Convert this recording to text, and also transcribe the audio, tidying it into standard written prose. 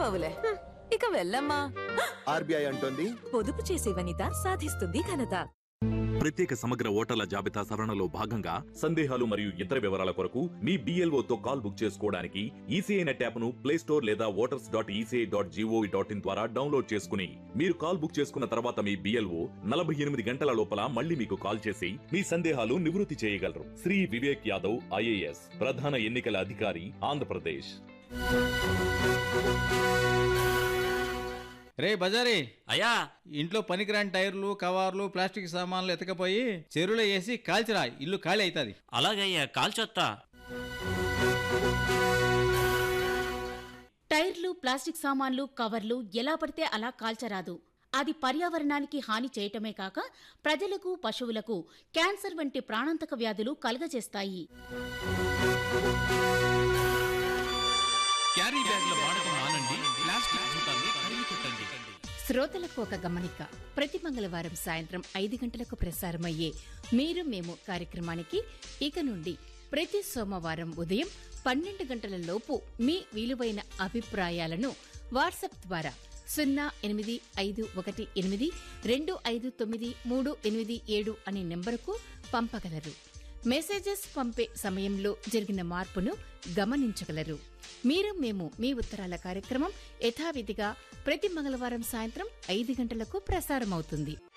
చెప్పవులే. ఇక వెళ్ళమ్మా. ఆర్బీఐ అంటోంది, పొదుపు చేసే వనిత సాధిస్తుంది ఘనత. ప్రత్యేక సమగ్ర ఓటర్ల జాబితా సవరణలో భాగంగా సందేహాలు మరియు ఇతర వివరాల కొరకు మీ BLOతో కాల్ బుక్ చేసుకోవడానికి ఈసీఐ నెట్ యాప్ ను ప్లే స్టోర్ లేదా voters.eci.gov.in ద్వారా డౌన్లోడ్ చేసుకుని మీరు కాల్ బుక్ చేసుకున్న తర్వాత మీ BLO 48 గంటల లోపల మళ్ళీ మీకు కాల్ చేసి మీ సందేహాలు నివృత్తి చేయగలరు. శ్రీ వివేక్ యాదవ్ IAS, ప్రధాన ఎన్నికల అధికారి, ఆంధ్రప్రదేశ్. రే బజారీ అయ్యా, ఇంట్లో పనికిరాని టైర్లు, కవర్లు, ప్లాస్టిక్ సామాన్లు ఎతకపోయి చెరువులో వేసి కాల్చిరా, ఇల్లు ఖాళీ అవుతుంది. అలాగయ్యా, కాల్చొత్తా. టైర్లు, ప్లాస్టిక్ సామాన్లు, కవర్లు ఎలా పడితే అలా కాల్చరాదు. అది పర్యావరణానికి హాని చేయటమే కాక ప్రజలకు, పశువులకు క్యాన్సర్ వంటి ప్రాణాంతక వ్యాధులు కలుగజేస్తాయి. క్యారీ బ్యాగ్ల వాడకం మానండి, ప్లాస్టిక్ జూతాన్ని కడిగి కొట్టండి. శ్రోతలకు ఒక గమనిక. ప్రతి మంగళవారం సాయంత్రం 5 గంటలకు ప్రసారమయ్యే మీరు మేము కార్యక్రమానికి ఇక నుండి ప్రతి సోమవారం ఉదయం 12 గంటల లోపు మీ విలువైన అభిప్రాయాలను వాట్సాప్ ద్వారా 0851825937 అనే నెంబరుకు పంపగలరు. మెసేజెస్ పంపే సమయంలో జరిగిన మార్పును గమనించగలరు. మీరు మేము మీ ఉత్తరాల కార్యక్రమం యథావిధిగా ప్రతి మంగళవారం సాయంత్రం 5 గంటలకు ప్రసారమవుతుంది.